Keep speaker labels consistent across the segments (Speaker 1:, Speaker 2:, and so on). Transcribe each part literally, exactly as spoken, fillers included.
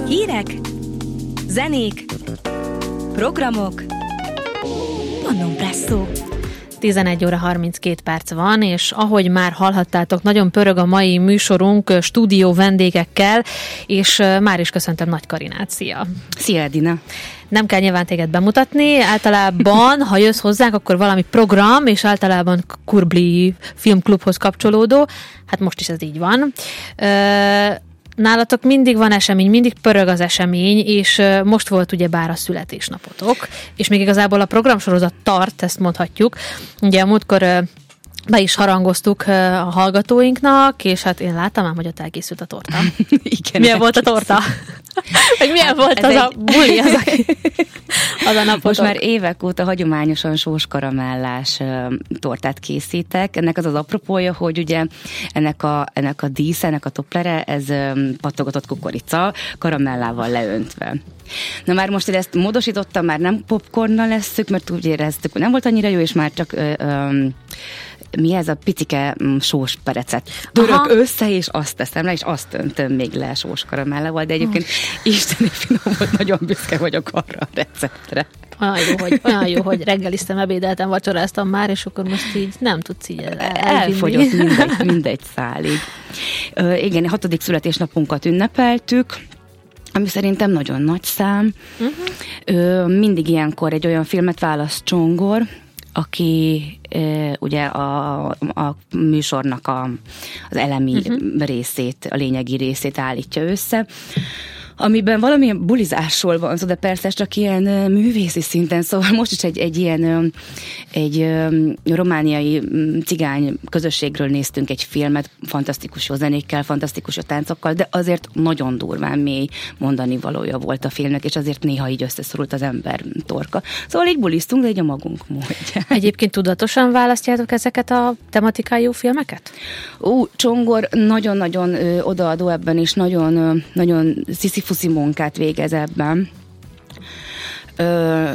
Speaker 1: Hírek, zenék, programok, Pannón Presszó.
Speaker 2: tizenegy óra harminckét perc van, és ahogy már hallhattátok, nagyon pörög a mai műsorunk stúdió vendégekkel, és már is köszöntöm Nagy Karinát. Szia!
Speaker 3: Szia, Edina!
Speaker 2: Nem kell nyilván téged bemutatni, általában, ha jössz hozzánk, akkor valami program, és általában Kurbli Filmklubhoz kapcsolódó, hát most is ez így van. Nálatok mindig van esemény, mindig pörög az esemény, és most volt ugyebár a születésnapotok, és még igazából a programsorozat tart, ezt mondhatjuk. Ugye a múltkor be is harangoztuk a hallgatóinknak, és hát én láttam már, hogy ott elkészült a torta.
Speaker 3: Igen,
Speaker 2: milyen volt a torta? Meg milyen hát volt az egy... a buli, az a, az a napotok?
Speaker 3: Most már évek óta hagyományosan sós karamellás uh, tortát készítek. Ennek az az apropója, hogy ugye ennek a, ennek a dísz, ennek a toplere, ez um, pattogatott kukorica, karamellával leöntve. Na már most, hogy ezt módosítottam, már nem popcornnal lesszük, mert úgy éreztük, hogy nem volt annyira jó, és már csak uh, um, mi ez a picike um, sós perecet török össze, és azt teszem le, és azt öntöm még le sós karamellával, de egyébként oh. isteni finom volt, nagyon büszke vagyok arra a receptre.
Speaker 2: Olyan jó, hogy, olyan jó, hogy reggeliztem, ebédeltem, vacsoráztam már, és akkor most így nem tudsz így el,
Speaker 3: elfogyott mindegy, mindegy szálig. Uh, igen, hatodik születésnapunkat ünnepeltük, ami szerintem nagyon nagy szám. Uh-huh. Uh, mindig ilyenkor egy olyan filmet választ Csongor, aki uh, ugye a, a műsornak a, az elemi uh-huh. részét, a lényegi részét állítja össze, amiben valamilyen bulizásról van szó, de persze csak ilyen művészi szinten, szóval most is egy, egy ilyen egy romániai cigány közösségről néztünk egy filmet, fantasztikus jó zenékkel, fantasztikus jó táncokkal, de azért nagyon durván mély mondani valója volt a filmnek, és azért néha így összeszorult az ember torka. Szóval így buliztunk, de így a magunk módja.
Speaker 2: Egyébként tudatosan választjátok ezeket a tematikájú filmeket?
Speaker 3: Ó, Csongor nagyon-nagyon ö, odaadó ebben, és nagyon, ö, nagyon sziszifuszi munkát végez ebben. Ö,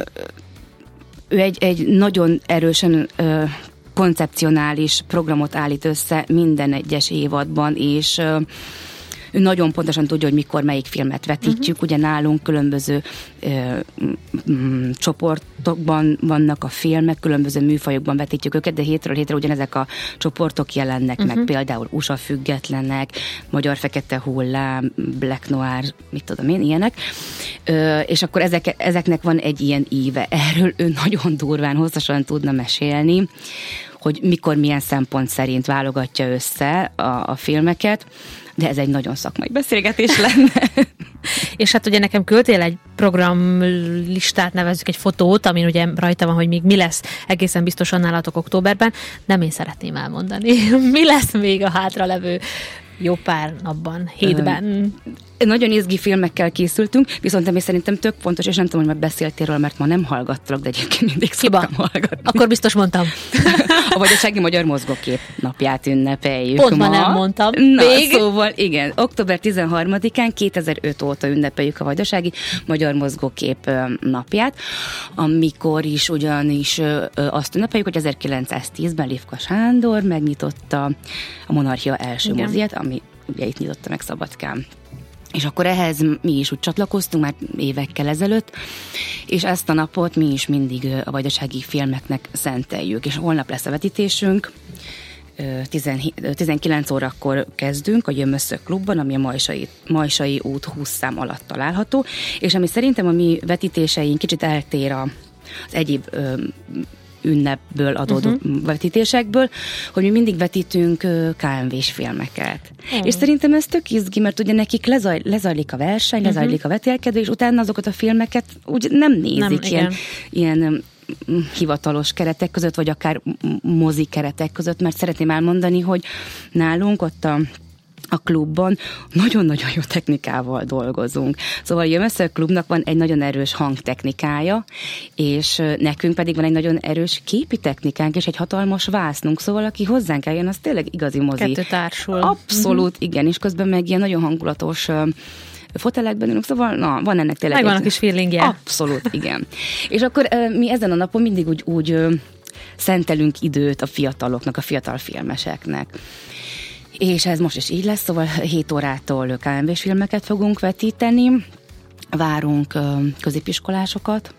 Speaker 3: ő egy, egy nagyon erősen ö, koncepcionális programot állít össze minden egyes évadban, és ö, ő nagyon pontosan tudja, hogy mikor melyik filmet vetítjük. Uh-huh. Ugye nálunk különböző ö, m, csoportokban vannak a filmek, különböző műfajokban vetítjük őket, de hétről hétre ugyanezek a csoportok jelennek uh-huh. meg, például u es á függetlenek, Magyar Fekete Hullám, Black Noir, mit tudom én, ilyenek. Ö, és akkor ezek, ezeknek van egy ilyen íve. Erről ő nagyon durván, hosszasan tudna mesélni, hogy mikor milyen szempont szerint válogatja össze a, a filmeket, de ez egy nagyon szakmai beszélgetés lenne.
Speaker 2: És hát ugye nekem küldtél egy programlistát, nevezzük egy fotót, amin ugye rajta van, hogy még mi lesz egészen biztosan nálatok októberben. Nem én szeretném elmondani. Mi lesz még a hátralevő jó pár napban, hétben?
Speaker 3: Nagyon izgi filmekkel készültünk, viszont ami szerintem tök fontos, és nem tudom, hogy már beszéltél róla, mert ma nem hallgattalak, de egyébként mindig szoktam hallgatni.
Speaker 2: Akkor biztos mondtam.
Speaker 3: A Vajdasági Magyar Mozgókép napját ünnepeljük
Speaker 2: Pont
Speaker 3: ma.
Speaker 2: ma nem mondtam.
Speaker 3: Na,
Speaker 2: még?
Speaker 3: Szóval igen, október tizenharmadikán kétezer-öt óta ünnepeljük a Vajdasági Magyar Mozgókép napját, amikor is ugyanis azt ünnepeljük, hogy ezerkilencszáztízben Lifka Sándor megnyitotta a monarchia első
Speaker 2: igen.
Speaker 3: moziát, ami ugye itt nyitotta meg Szabadkán. És akkor ehhez mi is úgy csatlakoztunk már évekkel ezelőtt, és ezt a napot mi is mindig a vajdasági filmeknek szenteljük. És holnap lesz a vetítésünk, tizenkilenc órakor kezdünk a Jömöszök klubban, ami a Majsai, Majsai út húsz szám alatt található, és ami szerintem a mi vetítéseink kicsit eltér az egyéb ünnepből adódó uh-huh. vetítésekből, hogy mi mindig vetítünk ká em vé-s filmeket. Uh-huh. És szerintem ez tök izgi, mert ugye nekik lezaj, lezajlik a verseny, uh-huh. lezajlik a vetélkedő, és utána azokat a filmeket úgy nem nézik nem, ilyen, ilyen hivatalos keretek között, vagy akár mozi keretek között, mert szeretném elmondani, hogy nálunk ott a a klubban nagyon-nagyon jó technikával dolgozunk. Szóval a Jömöszök klubnak van egy nagyon erős hangtechnikája, és nekünk pedig van egy nagyon erős képi technikánk, és egy hatalmas vásznunk. Szóval aki hozzánk eljön, az tényleg igazi mozi.
Speaker 2: Kettő társul.
Speaker 3: Abszolút, uh-huh. igen, és közben meg ilyen nagyon hangulatos fotelekben ülünk, szóval na, van ennek tényleg
Speaker 2: megvan
Speaker 3: egy...
Speaker 2: a kis feelingje.
Speaker 3: Abszolút, igen. És akkor mi ezen a napon mindig úgy, úgy szentelünk időt a fiataloknak, a fiatal filmeseknek. És ez most is így lesz, szóval hét órától ká em vé-s filmeket fogunk vetíteni, várunk középiskolásokat.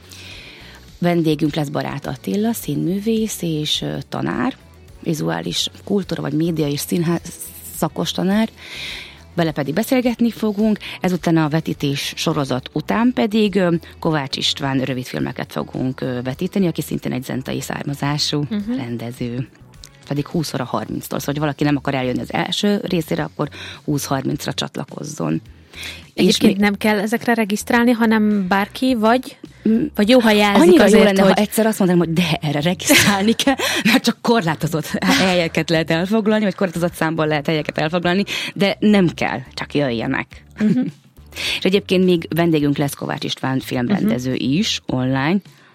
Speaker 3: Vendégünk lesz Barát Attila, színművész és tanár, vizuális kultúra vagy média és színház szakos tanár. Vele pedig beszélgetni fogunk, ezután a vetítés sorozat után pedig Kovács István rövidfilmeket fogunk vetíteni, aki szintén egy zentai származású uh-huh. rendező. Pedig húsz óra harminctól, szóval, hogy valaki nem akar eljönni az első részére, akkor húsz harmincra csatlakozzon.
Speaker 2: Egyébként mi... nem kell ezekre regisztrálni, hanem bárki, vagy, vagy jó, ha jelzik
Speaker 3: annyira
Speaker 2: azért,
Speaker 3: jó lenne,
Speaker 2: hogy...
Speaker 3: ha egyszer azt mondanám, hogy de, erre regisztrálni kell, mert csak korlátozott helyeket lehet elfoglalni, vagy korlátozott számból lehet helyeket elfoglalni, de nem kell, csak jöjjenek. Uh-huh. És egyébként még vendégünk lesz Kovács István filmrendező uh-huh. is online,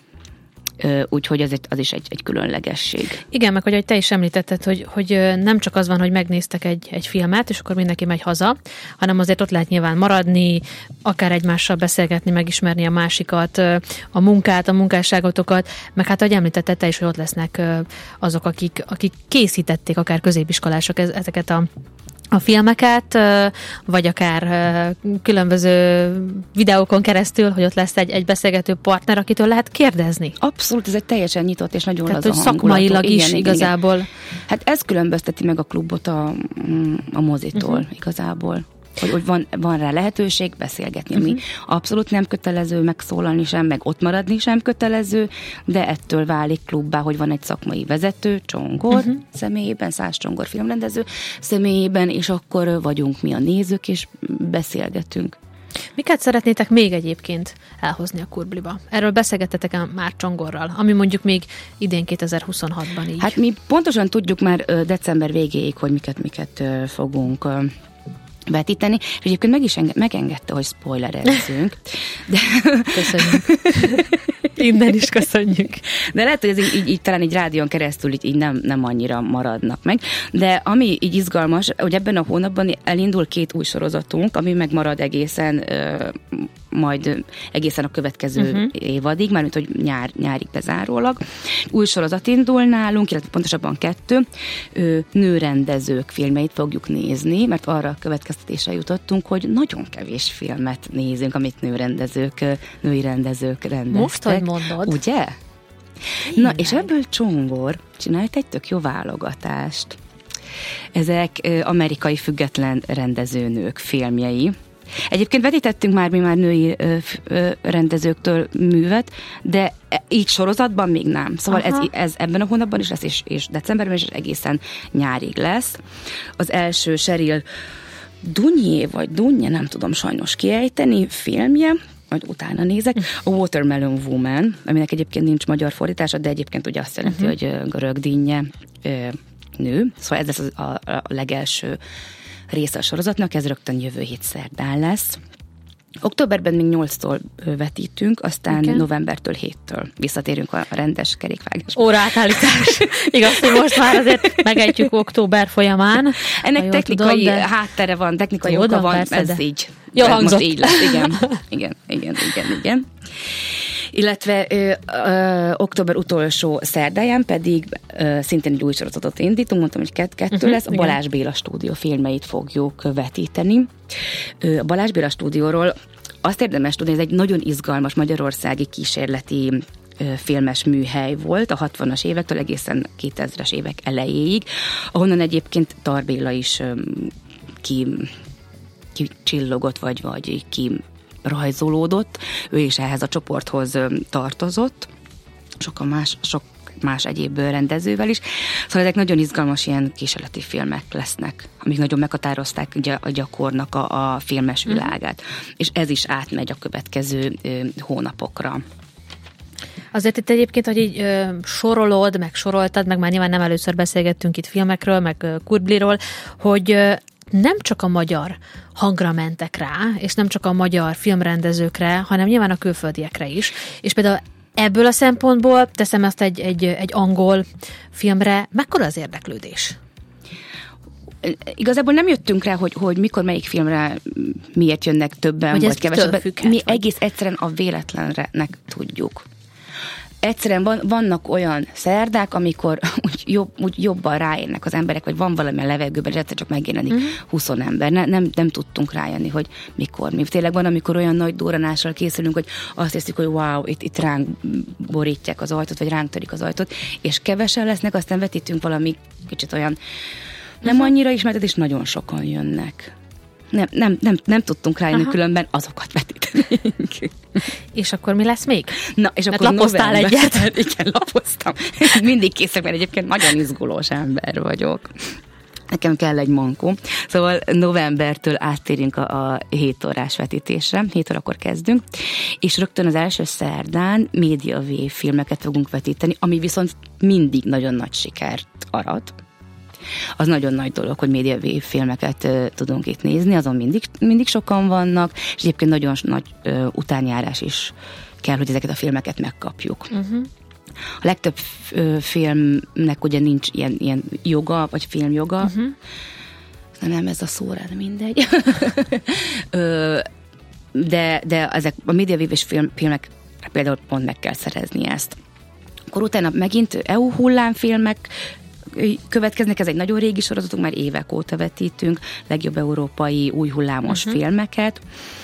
Speaker 3: úgyhogy az, az is egy, egy különlegesség.
Speaker 2: Igen, meg hogy, hogy te is említetted, hogy, hogy nem csak az van, hogy megnéztek egy, egy filmet, és akkor mindenki megy haza, hanem azért ott lehet nyilván maradni, akár egymással beszélgetni, megismerni a másikat, a munkát, a munkásságotokat, meg hát, ahogy említetted te is, hogy ott lesznek azok, akik, akik készítették, akár középiskolások ezeket a a filmeket, vagy akár különböző videókon keresztül, hogy ott lesz egy, egy beszélgető partner, akitől lehet kérdezni.
Speaker 3: Abszolút, ez egy teljesen nyitott és nagyon
Speaker 2: Tehát,
Speaker 3: laza
Speaker 2: hangulatú. Szakmailag is
Speaker 3: igen,
Speaker 2: igazából.
Speaker 3: Igen. Hát ez különbözteti meg a klubot a, a mozitól uh-huh. igazából. Hogy, hogy van, van rá lehetőség beszélgetni, uh-huh. mi abszolút nem kötelező megszólalni sem, meg ott maradni sem kötelező, de ettől válik klubbá, hogy van egy szakmai vezető, Csongor uh-huh. személyében, Szász Csongor filmrendező személyében, és akkor vagyunk mi a nézők, és beszélgetünk.
Speaker 2: Miket szeretnétek még egyébként elhozni a Kurbliba? Erről beszélgettetek már Csongorral, ami mondjuk még idén kétezer-huszonhatban így.
Speaker 3: Hát mi pontosan tudjuk már december végéig, hogy miket, miket fogunk vetíteni, és egyébként meg is enge- megengedte, hogy spoilerezzünk. De...
Speaker 2: Köszönjük. Innen is köszönjük.
Speaker 3: De lehet, hogy ez így, így, így talán egy rádión keresztül így, így nem, nem annyira maradnak meg. De ami így izgalmas, hogy ebben a hónapban elindul két új sorozatunk, ami megmarad egészen ö, majd egészen a következő uh-huh. évadig, mármint, hogy nyár, nyárig bezárólag. Új sorozat indul nálunk, illetve pontosabban kettő. Ö, nőrendezők filmeit fogjuk nézni, mert arra a következtetésre jutottunk, hogy nagyon kevés filmet nézünk, amit nőrendezők, női rendezők rendeztek.
Speaker 2: Most, hogy mondod.
Speaker 3: Ugye? Én Na, és ebből Csongor csinált egy tök jó válogatást. Ezek ö, amerikai független rendezőnők filmjei. Egyébként vetítettünk már mi már női ö, ö, rendezőktől művet, de így sorozatban még nem. Szóval ez, ez ebben a hónapban is lesz, és, és decemberben is egészen nyárig lesz. Az első Sheryl Dunye, vagy Dunye, nem tudom sajnos kiejteni, filmje, majd utána nézek, a Watermelon Woman, aminek egyébként nincs magyar fordítása, de egyébként ugye azt jelenti, uh-huh. hogy görög dinnye nő. Szóval ez lesz a, a legelső része a sorozatnak, ez rögtön jövő hét szerdán lesz. Októberben még nyolctól vetítünk, aztán igen. novembertől héttől visszatérünk a rendes kerékvágás.
Speaker 2: Óraátállítás. Igaz, hogy most már azért megejtjük október folyamán.
Speaker 3: Ennek technikai tudom, de... háttere van, technikai tudom, oka van, persze, ez de... így.
Speaker 2: Jó hangzott.
Speaker 3: Most így lesz, igen. Igen, igen, igen, igen. Illetve ö, ö, október utolsó szerdáján pedig ö, szintén egy új sorozatot indítunk, mondtam, hogy kett, kettő uh-huh, lesz, a Balázs Béla stúdió filmeit fogjuk vetíteni. Ö, a Balázs Béla stúdióról azt érdemes tudni, ez egy nagyon izgalmas magyarországi kísérleti ö, filmes műhely volt a hatvanas évektől egészen kétezres évek elejéig, ahonnan egyébként Tar Béla is ö, ki, ki csillogott, vagy, vagy ki rajzolódott, ő is ehhez a csoporthoz tartozott, sokan más, sok más egyéb rendezővel is. Szóval ezek nagyon izgalmas ilyen kísérleti filmek lesznek, amik nagyon meghatározták ugye a gyakornak a, a filmes világát. Mm. És ez is átmegy a következő ö, hónapokra.
Speaker 2: Azért itt egyébként, hogy így ö, sorolod, meg soroltad, meg már nyilván nem először beszélgettünk itt filmekről, meg ö, Kurbliról, hogy ö, nem csak a magyar hangra mentek rá, és nem csak a magyar filmrendezőkre, hanem nyilván a külföldiekre is. És például ebből a szempontból teszem ezt egy, egy, egy angol filmre, mekkora az érdeklődés?
Speaker 3: Igazából nem jöttünk rá, hogy, hogy mikor melyik filmre miért jönnek többen, vagy, vagy kevesebben. Mi vagy? Egész egyszerűen a véletlennek tudjuk. egyszerűen van, vannak olyan szerdák, amikor úgy, jobb, úgy jobban ráérnek az emberek, vagy van valami a levegőben, és egyszer csak megjelenik uh-huh. húsz ember. Ne, nem, nem tudtunk rájönni, hogy mikor. Mi tényleg van, amikor olyan nagy durranással készülünk, hogy azt hiszik, hogy wow, itt, itt ránk borítják az ajtót, vagy ránk törik az ajtót, és kevesen lesznek, aztán vetítünk valami kicsit olyan nem uh-huh. annyira ismertet, és nagyon sokan jönnek. Nem, nem, nem, nem tudtunk rájönni, aha. különben azokat vetítenénk.
Speaker 2: És akkor mi lesz még?
Speaker 3: Na, és
Speaker 2: mert
Speaker 3: akkor
Speaker 2: lapoztál
Speaker 3: november,
Speaker 2: egyet?
Speaker 3: Igen, lapoztam. Mindig készek, mert egyébként nagyon izgulós ember vagyok. Nekem kell egy mankó. Szóval novembertől áttérünk a, a hét órás vetítésre. hét órakor kezdünk. És rögtön az első szerdán Média Wave filmeket fogunk vetíteni, ami viszont mindig nagyon nagy sikert arat. Az nagyon nagy dolog, hogy Média Wave filmeket uh, tudunk itt nézni, azon mindig, mindig sokan vannak, és egyébként nagyon nagy uh, utánjárás is kell, hogy ezeket a filmeket megkapjuk. Uh-huh. A legtöbb uh, filmnek ugye nincs ilyen, ilyen joga, vagy filmjoga, uh-huh. nem, nem ez a szóra, de mindegy. uh, de, de ezek a Média Wave-es film, filmek például pont meg kell szerezni ezt. Akkor utána megint é u hullámfilmek következnek, ez egy nagyon régi sorozatunk, már évek óta vetítünk legjobb európai új hullámos uh-huh. filmeket.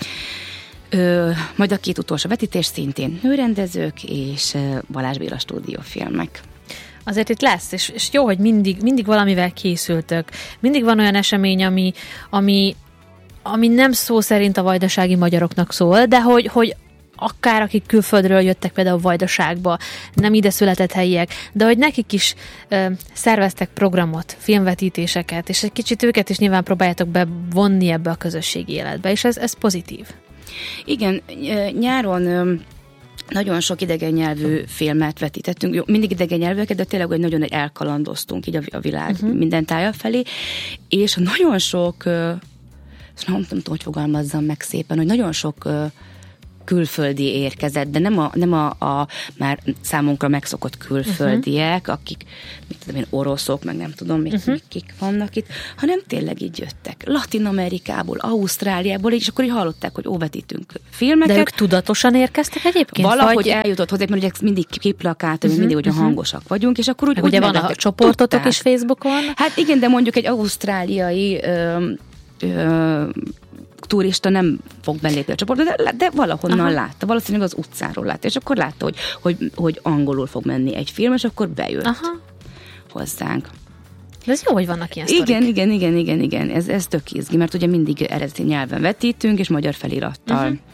Speaker 3: Ö, majd a két utolsó vetítés szintén nőrendezők és Balázs Béla stúdiófilmek.
Speaker 2: Azért itt lesz, és, és jó, hogy mindig, mindig valamivel készültök. Mindig van olyan esemény, ami, ami, ami nem szó szerint a vajdasági magyaroknak szól, de hogy, hogy akár akik külföldről jöttek például Vajdaságba, nem ide született helyiek, de hogy nekik is ö, szerveztek programot, filmvetítéseket, és egy kicsit őket is nyilván próbáljátok bevonni ebbe a közösségi életbe, és ez, ez pozitív.
Speaker 3: Igen, nyáron ö, nagyon sok idegen nyelvű filmet vetítettünk, jó, mindig idegen nyelvűeket, de tényleg, hogy nagyon elkalandoztunk így a, a világ uh-huh. minden tája felé, és nagyon sok, ö, nem tudom, hogy fogalmazzam meg szépen, hogy nagyon sok ö, külföldi érkezett, de nem a, nem a, a már számunkra megszokott külföldiek, uh-huh. akik, mit tudom én, oroszok, meg nem tudom, még, uh-huh. még kik vannak itt, hanem tényleg így jöttek. Latin-Amerikából, Ausztráliából, és akkor így hallották, hogy óvetítünk filmeket.
Speaker 2: De ők tudatosan érkeztek egyébként?
Speaker 3: Valahogy
Speaker 2: vagy...
Speaker 3: eljutott hozzá, mert ugye mindig kiplakáltunk, uh-huh. mindig olyan uh-huh. hangosak vagyunk, és akkor úgy, úgy
Speaker 2: ugye van a csoportotok tudták. Is Facebookon?
Speaker 3: Hát igen, de mondjuk egy ausztráliai ö, ö, turista nem fog belépni a csoportba, de, de valahonnan aha. látta, valószínűleg az utcáról látta, és akkor látta, hogy, hogy, hogy angolul fog menni egy film, és akkor bejött aha. hozzánk.
Speaker 2: De ez jó, hogy vannak ilyen sztorik.
Speaker 3: Igen, igen, igen, igen, igen, ez, ez tök izgi, mert ugye mindig eredeti nyelven vetítünk, és magyar felirattal. Uh-huh.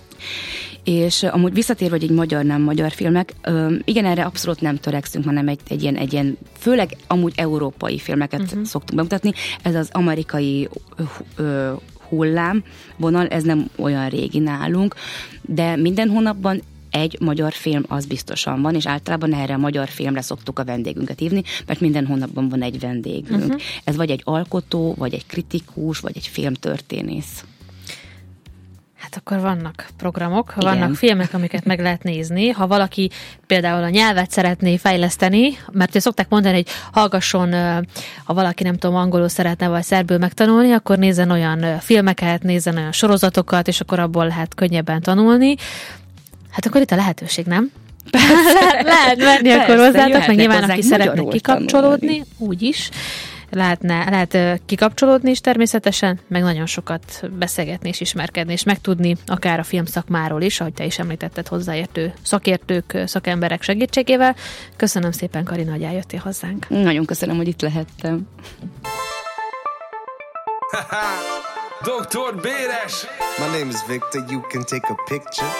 Speaker 3: És amúgy visszatérve, hogy egy magyar, nem magyar filmek, igen, erre abszolút nem törekszünk, hanem egy, egy, ilyen, egy ilyen, főleg amúgy európai filmeket uh-huh. szoktunk bemutatni. Ez az amerikai ö, hullámvonal, ez nem olyan régi nálunk, de minden hónapban egy magyar film az biztosan van, és általában erre a magyar filmre szoktuk a vendégünket hívni, mert minden hónapban van egy vendégünk. Uh-huh. Ez vagy egy alkotó, vagy egy kritikus, vagy egy filmtörténész.
Speaker 2: Hát akkor vannak programok, igen. vannak filmek, amiket meg lehet nézni. Ha valaki például a nyelvet szeretné fejleszteni, mert ugye szokták mondani, hogy hallgasson, ha valaki nem tudom, angolul szeretne vagy szerbül megtanulni, akkor nézzen olyan filmeket, nézzen olyan sorozatokat, és akkor abból lehet könnyebben tanulni. Hát akkor itt a lehetőség, nem? Le- lehet menni persze, akkor hozzátok, meg nyilván aki szeretne kikapcsolódni, úgyis. Lehetne, lehet kikapcsolódni is természetesen, meg nagyon sokat beszélgetni és ismerkedni, és megtudni akár a filmszakmáról is, ahogy te is említetted, hozzáértő szakértők, szakemberek segítségével. Köszönöm szépen, Karina, hogy eljöttél hozzánk.
Speaker 3: Nagyon köszönöm, hogy itt lehettem.
Speaker 4: doktor Béres! My name is Victor, you can take a picture.